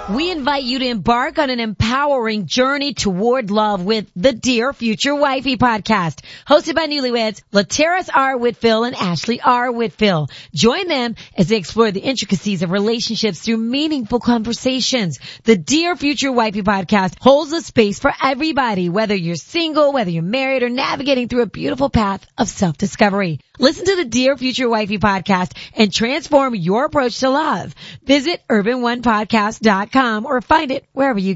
We invite you to embark on an empowering journey toward love with the Dear Future Wifey podcast, hosted by newlyweds Lateris R. Whitfield and Ashley R. Whitfield. Join them as they explore the intricacies of relationships through meaningful conversations. The Dear Future Wifey podcast holds a space for everybody, whether you're single, whether you're married, or navigating through a beautiful path of self-discovery. Listen to the Dear Future Wifey podcast and transform your approach to love. Visit urbanonepodcast.com or find it wherever you